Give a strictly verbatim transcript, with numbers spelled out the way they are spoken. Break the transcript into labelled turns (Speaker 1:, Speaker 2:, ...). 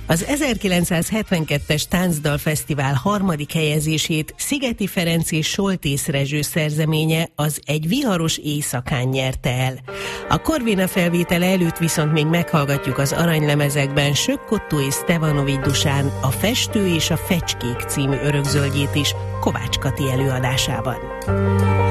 Speaker 1: Az ezerkilencszázhetvenkettes Táncdalfesztivál harmadik helyezését Szigeti Ferenc és Soltész Rezső szerzeménye Az egy viharos éjszakán nyerte el. A Corvina felvétele előtt viszont még meghallgatjuk az aranylemezekben Sökkotto és Stevanovics Dusán A festő és a fecskék című örökzöldjét is Kovács Kati előadásában.